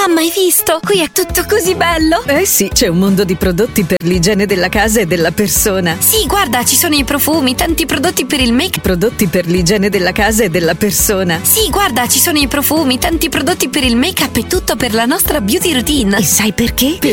Mamma, hai visto? Qui è tutto così bello. Eh sì, c'è un mondo di prodotti per l'igiene della casa e della persona. Sì, guarda, ci sono i profumi, tanti prodotti per il make-up. Prodotti per l'igiene della casa e della persona. Sì, guarda, ci sono i profumi, tanti prodotti per il make-up e tutto per la nostra beauty routine. E sai perché?